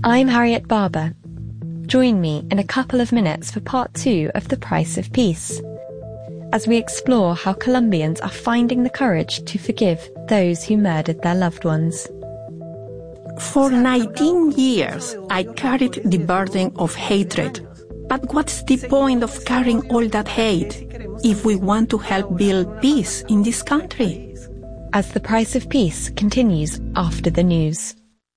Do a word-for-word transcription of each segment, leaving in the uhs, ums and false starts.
I'm Harriet Barber. Join me in a couple of minutes for part two of The Price of Peace, as we explore how Colombians are finding the courage to forgive those who murdered their loved ones. For nineteen years, I carried the burden of hatred. But what's the point of carrying all that hate if we want to help build peace in this country? As The Price of Peace continues after the news.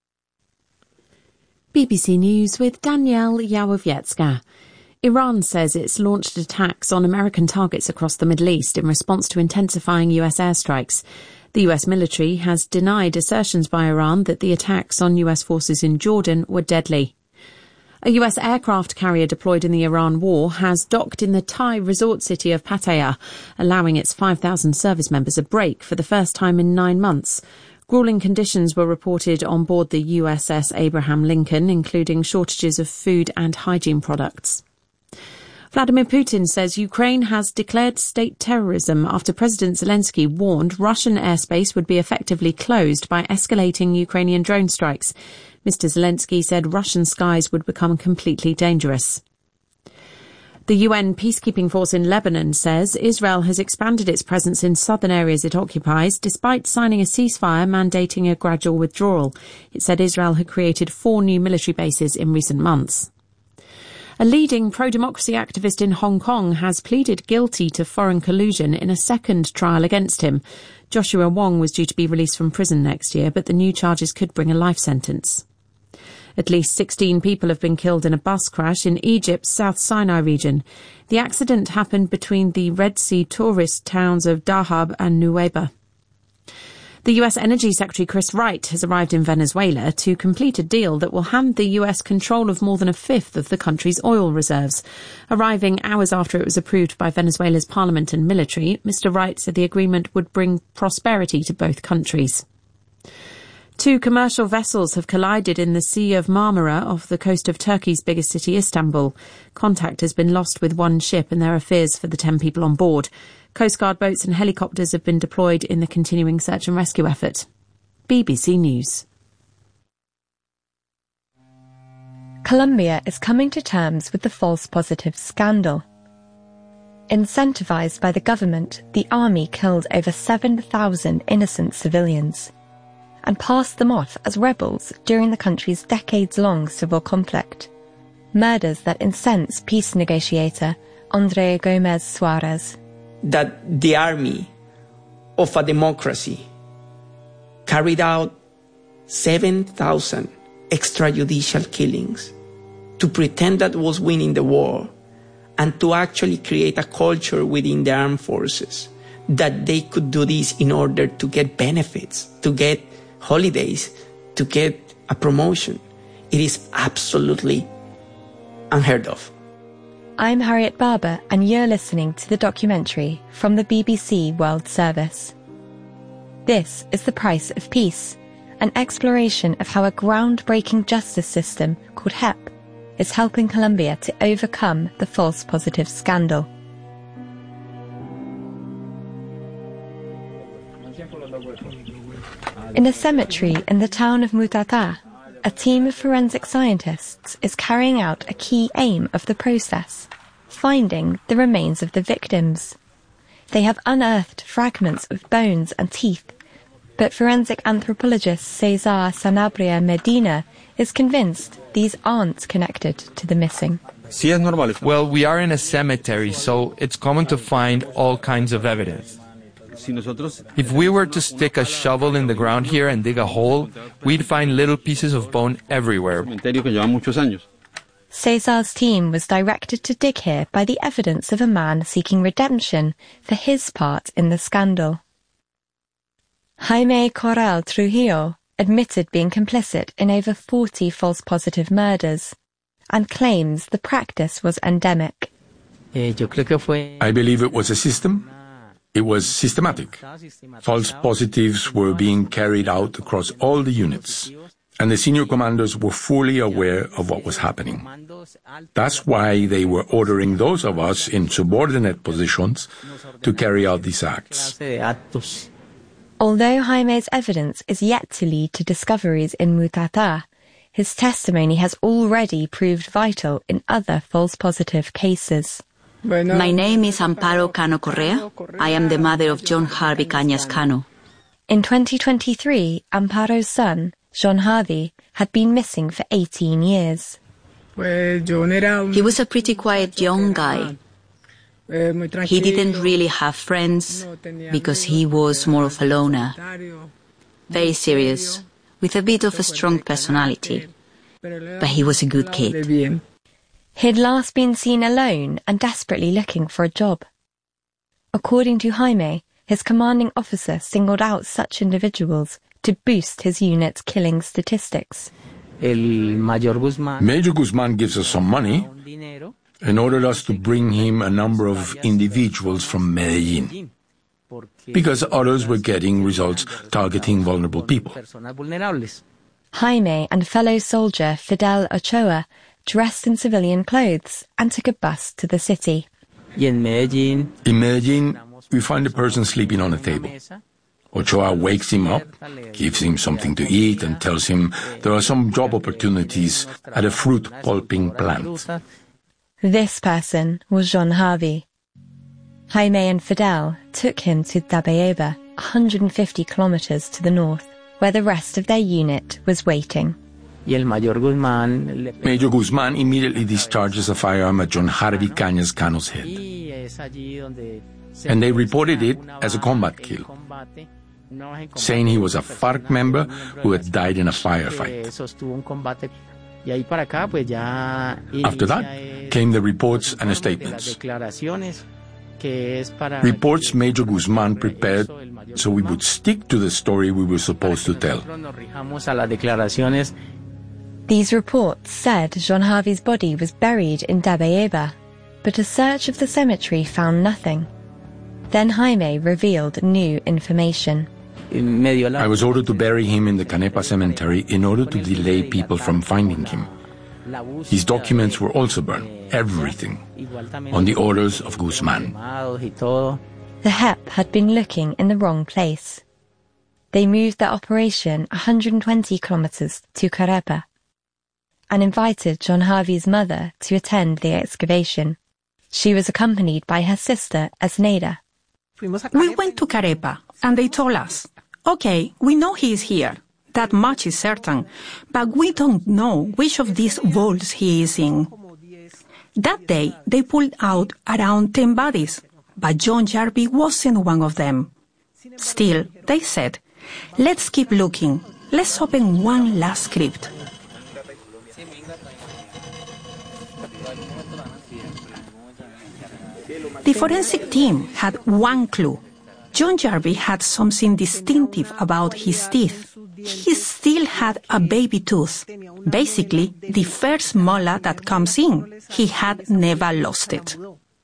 B B C News with Danielle Yawowiecka. Iran says it's launched attacks on American targets across the Middle East in response to intensifying U S airstrikes. The U S military has denied assertions by Iran that the attacks on U S forces in Jordan were deadly. A U S aircraft carrier deployed in the Iran war has docked in the Thai resort city of Pattaya, allowing its five thousand service members a break for the first time in nine months. Gruelling conditions were reported on board the U S S Abraham Lincoln, including shortages of food and hygiene products. Vladimir Putin says Ukraine has declared state terrorism after President Zelensky warned Russian airspace would be effectively closed by escalating Ukrainian drone strikes. Mister Zelensky said Russian skies would become completely dangerous. The U N peacekeeping force in Lebanon says Israel has expanded its presence in southern areas it occupies, despite signing a ceasefire mandating a gradual withdrawal. It said Israel had created four new military bases in recent months. A leading pro-democracy activist in Hong Kong has pleaded guilty to foreign collusion in a second trial against him. Joshua Wong was due to be released from prison next year, but the new charges could bring a life sentence. At least sixteen people have been killed in a bus crash in Egypt's South Sinai region. The accident happened between the Red Sea tourist towns of Dahab and Nuweiba. The U S Energy Secretary Chris Wright has arrived in Venezuela to complete a deal that will hand the U S control of more than a fifth of the country's oil reserves. Arriving hours after it was approved by Venezuela's parliament and military, Mister Wright said the agreement would bring prosperity to both countries. Two commercial vessels have collided in the Sea of Marmara off the coast of Turkey's biggest city, Istanbul. Contact has been lost with one ship and there are fears for the ten people on board. Coast Guard boats and helicopters have been deployed in the continuing search and rescue effort. B B C News. Colombia is coming to terms with the false positives scandal. Incentivized by the government, the army killed over seven thousand innocent civilians and passed them off as rebels during the country's decades-long civil conflict. Murders that incense peace negotiator André Gómez Suárez. That the army of a democracy carried out seven thousand extrajudicial killings to pretend that was winning the war and to actually create a culture within the armed forces that they could do this in order to get benefits, to get holidays, to get a promotion. It is absolutely unheard of. I'm Harriet Barber and you're listening to the documentary from the B B C World Service. This is The Price of Peace, an exploration of how a groundbreaking justice system called H E P is helping Colombia to overcome the false positive scandal. In a cemetery in the town of Mutatá, a team of forensic scientists is carrying out a key aim of the process, finding the remains of the victims. They have unearthed fragments of bones and teeth, but forensic anthropologist Cesar Sanabria Medina is convinced these aren't connected to the missing. Well, we are in a cemetery, so it's common to find all kinds of evidence. If we were to stick a shovel in the ground here and dig a hole, we'd find little pieces of bone everywhere. Cesar's team was directed to dig here by the evidence of a man seeking redemption for his part in the scandal. Jaime Corral Trujillo admitted being complicit in over forty false positive murders and claims the practice was endemic. I believe it was a system. It was systematic. False positives were being carried out across all the units, and the senior commanders were fully aware of what was happening. That's why they were ordering those of us in subordinate positions to carry out these acts. Although Jaime's evidence is yet to lead to discoveries in Mutatá, his testimony has already proved vital in other false positive cases. My name is Amparo Cano Correa. I am the mother of John Harvey Cañas Cano. In twenty twenty-three, Amparo's son, John Harvey, had been missing for eighteen years. He was a pretty quiet young guy. He didn't really have friends because he was more of a loner. Very serious, with a bit of a strong personality. But he was a good kid. He'd last been seen alone and desperately looking for a job. According to Jaime, his commanding officer singled out such individuals to boost his unit's killing statistics. Major Guzman gives us some money and ordered us to bring him a number of individuals from Medellin, because others were getting results targeting vulnerable people. Jaime and fellow soldier Fidel Ochoa dressed in civilian clothes and took a bus to the city. In Medellin, we find a person sleeping on a table. Ochoa wakes him up, gives him something to eat, and tells him there are some job opportunities at a fruit pulping plant. This person was John Harvey. Jaime and Fidel took him to Dabeyeba, one hundred fifty kilometers to the north, where the rest of their unit was waiting. Major Guzman immediately discharges a firearm at John Harvey Cañas Cano's head, and they reported it as a combat kill, saying he was a FARC member who had died in a firefight. After that came the reports and statements. Reports Major Guzman prepared so we would stick to the story we were supposed to tell. These reports said John Harvey's body was buried in Dabeyeba, but a search of the cemetery found nothing. Then Jaime revealed new information. I was ordered to bury him in the Canepa cemetery in order to delay people from finding him. His documents were also burned, everything, on the orders of Guzman. The H E P had been looking in the wrong place. They moved their operation one hundred twenty kilometers to Carepa and invited John Harvey's mother to attend the excavation. She was accompanied by her sister, Esneida. We went to Carepa, and they told us, okay, we know he is here. That much is certain. But we don't know which of these vaults he is in. That day, they pulled out around ten bodies, but John Jarvie wasn't one of them. Still, they said, let's keep looking. Let's open one last crypt. The forensic team had one clue. John Jarvie had something distinctive about his teeth. He still had a baby tooth, basically the first molar that comes in. He had never lost it.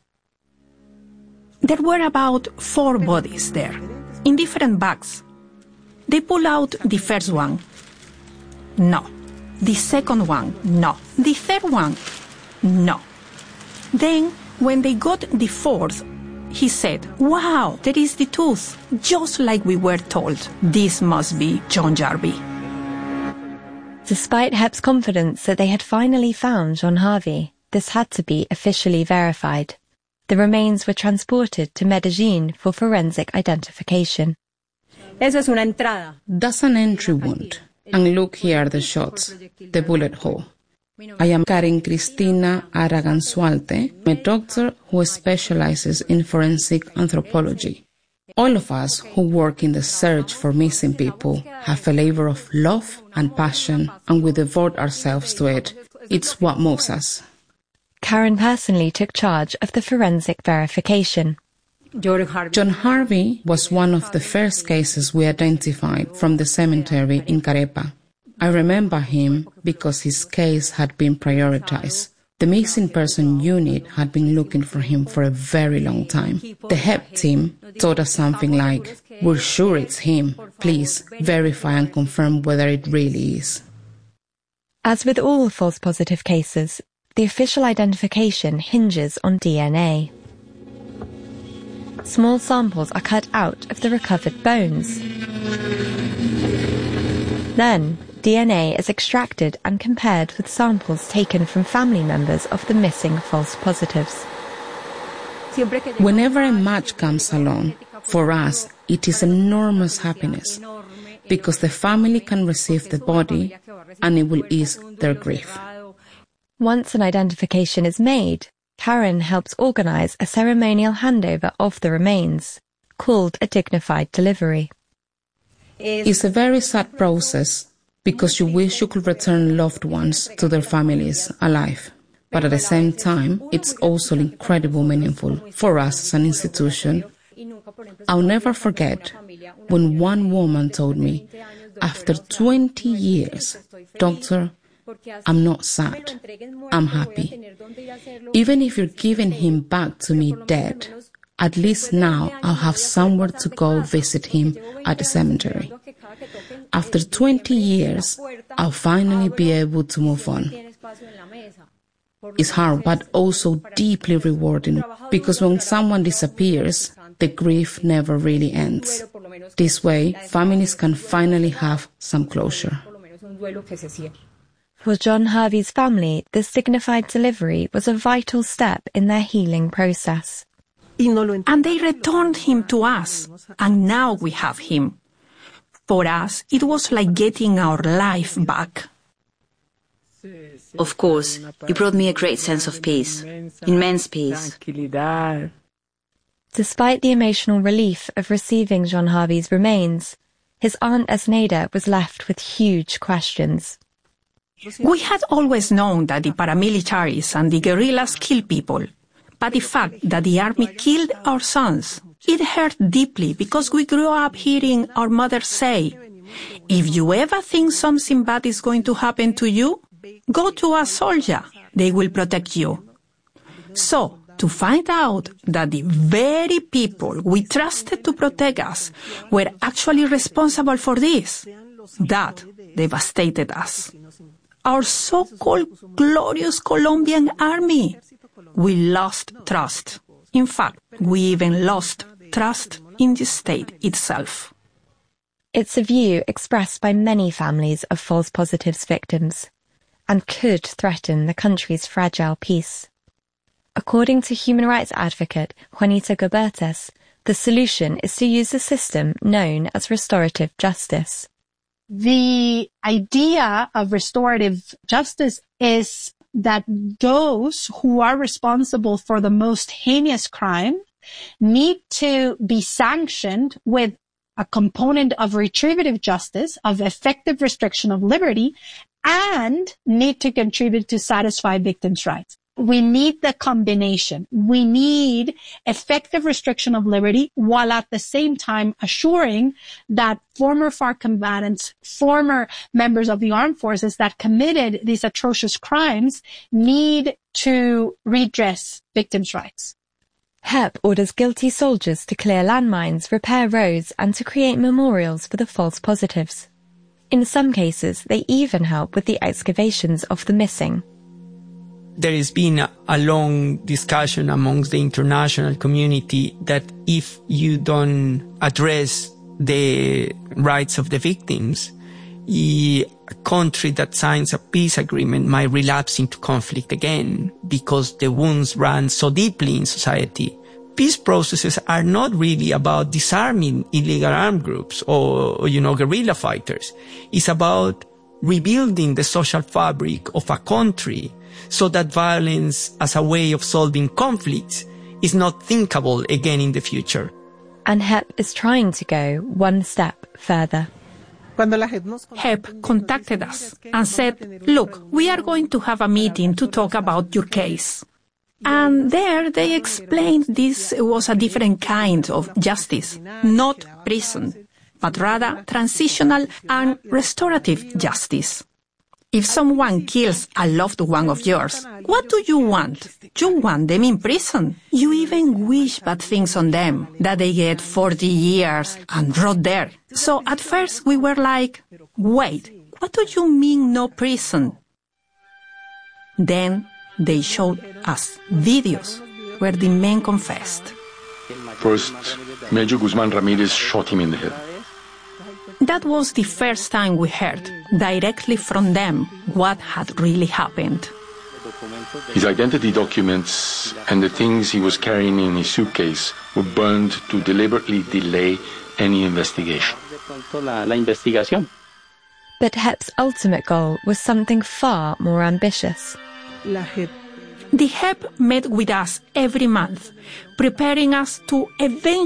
There were about four bodies there, in different bags. They pulled out the first one. No. The second one. No. The third one. No. Then, when they got the fourth, he said, wow, there is the tooth, just like we were told. This must be John Jarvie. Despite H E P's confidence that they had finally found John Harvey, this had to be officially verified. The remains were transported to Medellin for forensic identification. That's an entry wound. And look here are the shots, the bullet hole. I am Karen Cristina Araganzualte, a doctor who specializes in forensic anthropology. All of us who work in the search for missing people have a labor of love and passion, and we devote ourselves to it. It's what moves us. Karen personally took charge of the forensic verification. John Harvey was one of the first cases we identified from the cemetery in Carepa. I remember him because his case had been prioritized. The missing person unit had been looking for him for a very long time. The H E P team told us something like, we're sure it's him. Please verify and confirm whether it really is. As with all false positive cases, the official identification hinges on D N A. Small samples are cut out of the recovered bones. Then, D N A is extracted and compared with samples taken from family members of the missing false positives. Whenever a match comes along, for us, it is enormous happiness, because the family can receive the body and it will ease their grief. Once an identification is made, Karen helps organize a ceremonial handover of the remains, called a dignified delivery. It's a very sad process, because you wish you could return loved ones to their families alive. But at the same time, it's also incredibly meaningful for us as an institution. I'll never forget when one woman told me, after twenty years, "Doctor, I'm not sad, I'm happy. Even if you're giving him back to me dead, at least now I'll have somewhere to go visit him at the cemetery. After twenty years, I'll finally be able to move on." It's hard, but also deeply rewarding, because when someone disappears, the grief never really ends. This way, families can finally have some closure. For John Harvey's family, this dignified delivery was a vital step in their healing process. And they returned him to us, and now we have him. For us, it was like getting our life back. Of course, it brought me a great sense of peace, immense peace. Despite the emotional relief of receiving John Harvey's remains, his aunt Esneda was left with huge questions. We had always known that the paramilitaries and the guerrillas kill people, but the fact that the army killed our sons, it hurt deeply, because we grew up hearing our mother say, "If you ever think something bad is going to happen to you, go to a soldier, they will protect you." So, to find out that the very people we trusted to protect us were actually responsible for this, that devastated us. Our so-called glorious Colombian army. We lost trust. In fact, we even lost trust in the state itself. It's a view expressed by many families of false positives victims, and could threaten the country's fragile peace. According to human rights advocate Juanita Gobertes, the solution is to use a system known as restorative justice. The idea of restorative justice is that those who are responsible for the most heinous crime need to be sanctioned with a component of retributive justice, of effective restriction of liberty, and need to contribute to satisfy victims' rights. We need the combination. We need effective restriction of liberty while at the same time assuring that former FARC combatants, former members of the armed forces that committed these atrocious crimes need to redress victims' rights. H E P orders guilty soldiers to clear landmines, repair roads, and to create memorials for the false positives. In some cases, they even help with the excavations of the missing. There has been a, a long discussion amongst the international community that if you don't address the rights of the victims, a country that signs a peace agreement might relapse into conflict again because the wounds run so deeply in society. Peace processes are not really about disarming illegal armed groups or, you know, guerrilla fighters. It's about rebuilding the social fabric of a country so that violence as a way of solving conflicts is not thinkable again in the future. And H E P is trying to go one step further. H E P contacted us and said, "Look, we are going to have a meeting to talk about your case." And there they explained this was a different kind of justice, not prison, but rather transitional and restorative justice. If someone kills a loved one of yours, what do you want? You want them in prison. You even wish bad things on them, that they get forty years and rot there. So at first we were like, wait, what do you mean no prison? Then they showed us videos where the men confessed. First, Major Guzman Ramirez shot him in the head. That was the first time we heard directly from them what had really happened. His identity documents and the things he was carrying in his suitcase were burned to deliberately delay any investigation. But Hep's ultimate goal was something far more ambitious. The Hep met with us every month, preparing us to eventually